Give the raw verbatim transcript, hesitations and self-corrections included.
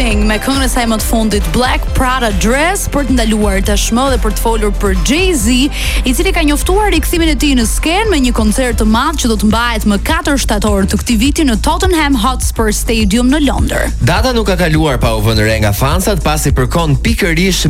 Feeling me këngën e saj më të fundit Black Prada Dress për të ndaluar tashmë dhe për të folur për Jay-Z, i cili ka njoftuar rikthimin e tij në skenë me një koncert të madh që do të mbahet më katër shtator të këtij viti në Tottenham Hotspur Stadium në Londër. Data nuk ka kaluar pa u vënë re nga fansat pasi përkon pikërisht